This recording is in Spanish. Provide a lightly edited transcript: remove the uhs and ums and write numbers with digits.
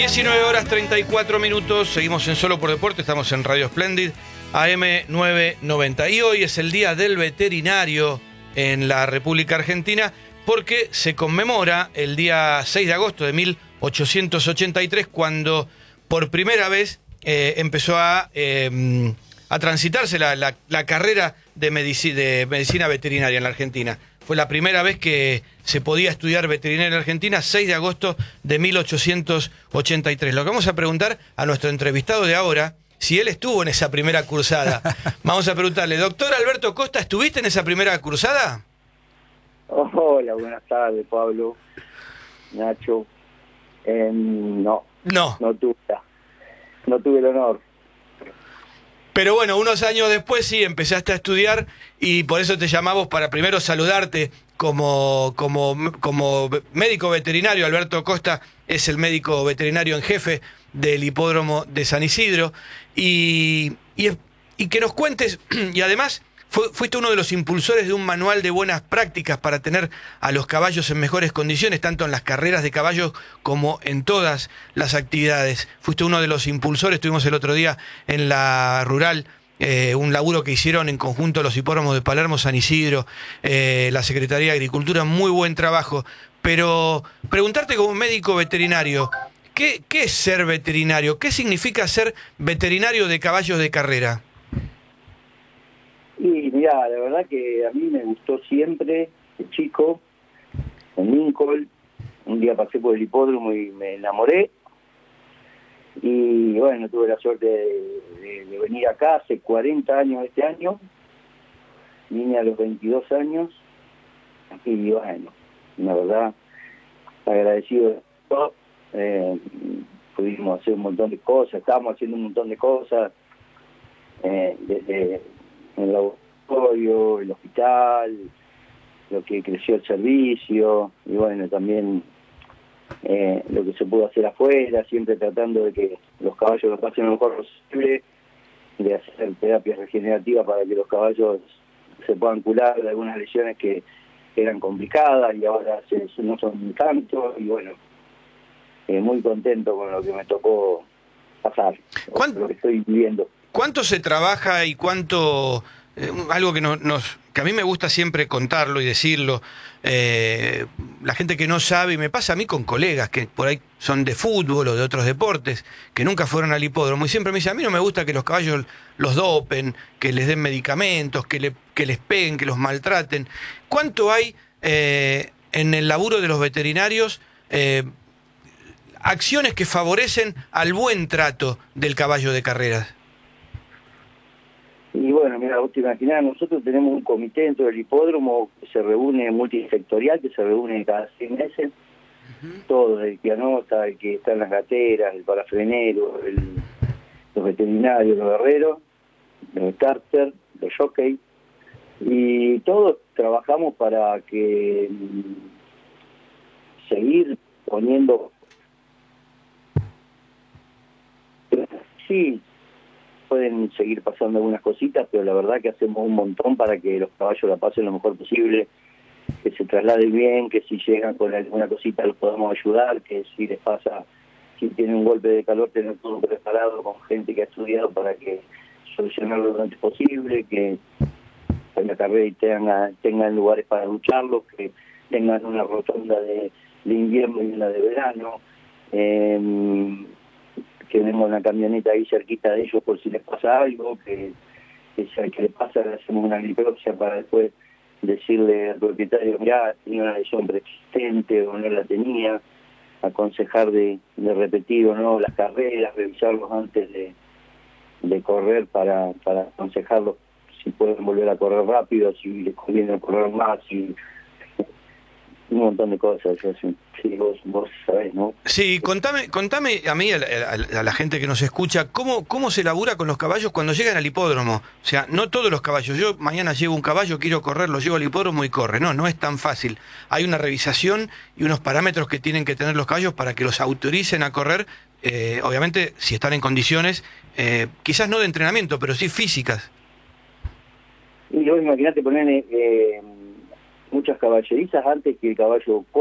19:34, seguimos en Solo por Deporte, estamos en Radio Splendid, AM 990. Y hoy es el Día del Veterinario en la República Argentina porque se conmemora el día 6 de agosto de 1883, cuando por primera vez empezó a transitarse la carrera de medicina veterinaria en la Argentina. Fue la primera vez que se podía estudiar veterinaria en Argentina, 6 de agosto de 1883. Lo que vamos a preguntar a nuestro entrevistado de ahora, si él estuvo en esa primera cursada. Vamos a preguntarle, doctor Alberto Costa, ¿estuviste en esa primera cursada? Hola, buenas tardes, Pablo, Nacho. No tuve el honor. Pero bueno, unos años después sí empezaste a estudiar y por eso te llamamos para primero saludarte como médico veterinario. Alberto Costa es el médico veterinario en jefe del hipódromo de San Isidro y que nos cuentes, y además fuiste uno de los impulsores de un manual de buenas prácticas para tener a los caballos en mejores condiciones, tanto en las carreras de caballos como en todas las actividades. Fuiste uno de los impulsores, estuvimos el otro día en la rural, un laburo que hicieron en conjunto los hipódromos de Palermo, San Isidro, la Secretaría de Agricultura, muy buen trabajo. Pero preguntarte como médico veterinario, ¿qué es ser veterinario? ¿Qué significa ser veterinario de caballos de carrera? Y mirá, la verdad que a mí me gustó siempre, de chico, en Lincoln. Un día pasé por el hipódromo y me enamoré. Y bueno, tuve la suerte de venir acá hace 40 años este año. Vine a los 22 años. Y bueno, la verdad, agradecido de todo. Pudimos hacer un montón de cosas, estábamos haciendo un montón de cosas. Desde el laboratorio, el hospital, lo que creció el servicio, y bueno, también lo que se pudo hacer afuera, siempre tratando de que los caballos lo pasen lo mejor posible, de hacer terapias regenerativas para que los caballos se puedan curar de algunas lesiones que eran complicadas y ahora no son tanto, y bueno, muy contento con lo que me tocó pasar, lo que estoy viviendo. ¿Cuánto se trabaja y cuánto, algo que que a mí me gusta siempre contarlo y decirlo, la gente que no sabe, y me pasa a mí con colegas que por ahí son de fútbol o de otros deportes, que nunca fueron al hipódromo, y siempre me dicen, a mí no me gusta que los caballos los dopen, que les den medicamentos, que les peguen, que los maltraten. ¿Cuánto hay en el laburo de los veterinarios acciones que favorecen al buen trato del caballo de carreras? Y bueno, mira, vos te imaginás, nosotros tenemos un comité dentro del hipódromo que se reúne, multisectorial, que se reúne cada 6 meses, todo, el que anota, el que está en las gateras, el parafrenero, los veterinarios, los guerreros, los starters, los jockeys, y todos trabajamos para que seguir poniendo... Sí, pueden seguir pasando algunas cositas, pero la verdad que hacemos un montón para que los caballos la pasen lo mejor posible, que se trasladen bien, que si llegan con alguna cosita los podamos ayudar, que si les pasa, si tienen un golpe de calor, tener todo preparado con gente que ha estudiado para que solucionarlo lo antes posible, que en la carrera tengan lugares para lucharlos, que tengan una rotonda de invierno y una de verano, que tenemos una camioneta ahí cerquita de ellos por si les pasa algo, que si al que le pasa le hacemos una necropsia para después decirle al propietario, mirá, tenía una lesión preexistente o no la tenía, aconsejar de repetir o no las carreras, revisarlos antes de correr para aconsejarlos si pueden volver a correr rápido, si les conviene correr más, si... un montón de cosas, sí, vos sabés, ¿no? Sí, contame a mí, a la gente que nos escucha, ¿cómo se labura con los caballos cuando llegan al hipódromo? O sea, no todos los caballos, yo mañana llevo un caballo, quiero correr, lo llevo al hipódromo y corre. No es tan fácil. Hay una revisación y unos parámetros que tienen que tener los caballos para que los autoricen a correr, obviamente si están en condiciones, quizás no de entrenamiento, pero sí físicas. Y vos imaginate poner muchas caballerizas antes que el caballo